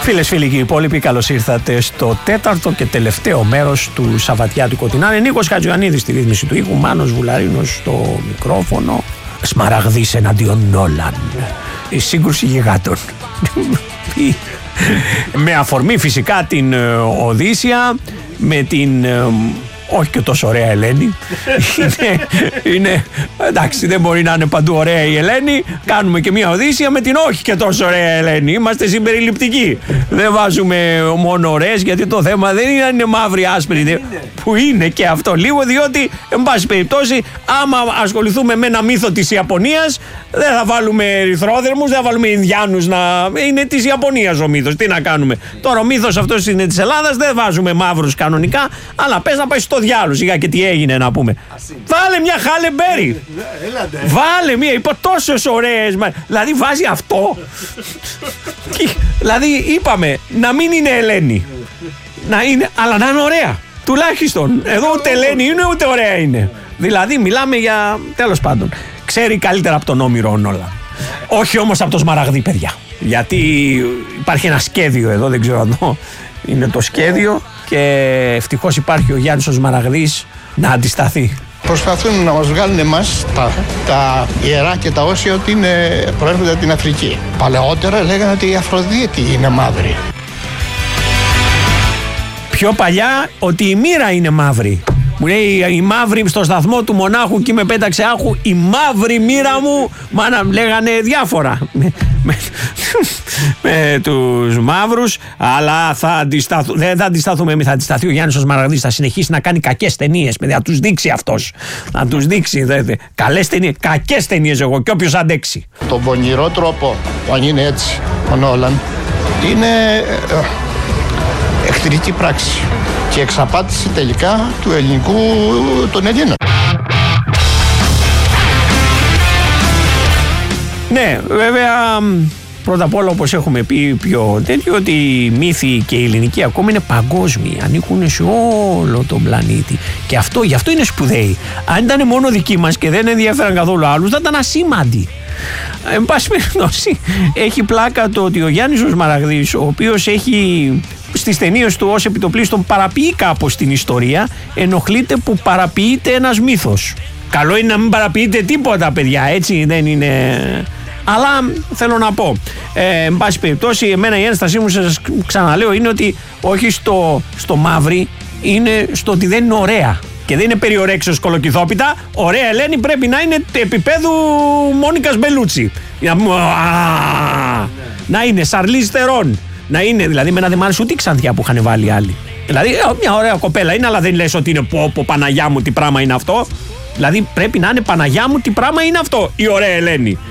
Φίλες, φίλοι και υπόλοιποι, καλώς ήρθατε στο τέταρτο και τελευταίο μέρος του Σαββατιάτικου. Την είναι Νίκος Χατζιωαννίδης στη ρύθμιση του ήχου, Μάνος Βουλαρίνος στο μικρόφωνο. Σμαραγδής εναντίον Νόλαν. Η σύγκρουση γιγάντων. Με αφορμή φυσικά την Οδύσσια, με την όχι και τόσο ωραία Ελένη. είναι εντάξει, δεν μπορεί να είναι παντού ωραία η Ελένη. Κάνουμε και μια Οδύσσια με την όχι και τόσο ωραία Ελένη. Είμαστε συμπεριληπτικοί. Δεν βάζουμε μόνο ωραίες, γιατί το θέμα δεν είναι αν είναι μαύρη άσπρη, που είναι και αυτό λίγο, διότι εν πάση περιπτώσει άμα ασχοληθούμε με ένα μύθο της Ιαπωνίας, δεν θα βάλουμε ερυθρόδερμους, δεν θα βάλουμε Ινδιάνους να... Είναι της Ιαπωνίας ο μύθος, τι να κάνουμε. Τώρα ο μύθος αυτός είναι της Ελλάδας, δεν βάζουμε μαύρους κανονικά, αλλά πες να πάει στο διάλογο, σιγά και τι έγινε να πούμε. Βάλε μια Χάλε Μπέρι. Βάλε μια, είπα τόσες ωραίες. Δηλαδή βάζει αυτό. Δηλαδή είπαμε να μην είναι Ελένη. Να είναι, αλλά να είναι ωραία. Τουλάχιστον. Εδώ ούτε Ελένη είναι ούτε ωραία είναι. Δηλαδή μιλάμε για, τέλος πάντων, ξέρει καλύτερα από τον Όμηρο ο Νόλαν. Όχι όμως από το Σμαραγδί, παιδιά. Γιατί υπάρχει ένα σχέδιο εδώ, δεν ξέρω εδώ. Είναι το σχέδιο και ευτυχώς υπάρχει ο Γιάννης ο Σμαραγδής να αντισταθεί. Προσπαθούν να μας βγάλουν εμάς τα ιερά και τα όσια ότι προέρχονται από την Αφρική. Παλαιότερα λέγανε ότι η Αφροδίτη είναι μαύρη. Πιο παλιά ότι η μοίρα είναι μαύρη. Μου λέει η μαύρη στο σταθμό του μονάχου και με πέταξε άχου, η μαύρη μοίρα μου. Μάνα λέγανε διάφορα με τους μαύρους, αλλά δεν θα αντισταθούμε εμείς, θα αντισταθεί ο Γιάννης ο Σμαραγδής, θα συνεχίσει να κάνει κακές ταινίες, παιδιά, να τους δείξει αυτός, να τους δείξει καλές ταινίες, κακές ταινίες εγώ και όποιος αντέξει. Τον πονηρό τρόπο που αν είναι έτσι ο Νόλαν είναι εχθρική πράξη και εξαπάτηση τελικά του ελληνικού των Ελλήνων. Ναι, βέβαια, πρώτα απ' όλα, όπως έχουμε πει πιο τέτοιο, ότι οι μύθοι και η ελληνική ακόμη είναι παγκόσμιοι, ανήκουν σε όλο τον πλανήτη. Και γι' αυτό είναι σπουδαίοι. Αν ήταν μόνο δικοί μας και δεν ενδιαφέραν καθόλου άλλους, θα ήταν ασήμαντοι. Εν πάση περιπτώσει, έχει πλάκα το ότι ο Γιάννης ο Σμαραγδής, ο οποίος έχει στις ταινίες του ως επιτοπλίστων παραποιεί κάπως την ιστορία, ενοχλείται που παραποιείται ένας μύθος. Καλό είναι να μην παραποιείτε τίποτα, παιδιά, έτσι δεν είναι. Αλλά θέλω να πω, εν πάση περιπτώσει, εμένα η ένστασή μου, σας ξαναλέω, είναι ότι όχι στο μαύρη, είναι στο ότι δεν είναι ωραία. Και δεν είναι περιορέξεως κολοκυθόπιτα. Ωραία Ελένη πρέπει να είναι επίπεδου Μόνικας Μπελούτσι. Να είναι Σαρλίζ Θερόν. Να είναι, δηλαδή, με ένα δεν μ' άρεσε ούτε η Ξανθιά που είχαν βάλει άλλοι. Δηλαδή, μια ωραία κοπέλα είναι, αλλά δεν λες ότι είναι πω Παναγιά μου τι πράγμα είναι αυτό. Δηλαδή, πρέπει να είναι Παναγιά μου τι πράγμα είναι αυτό η ωραία Ελένη.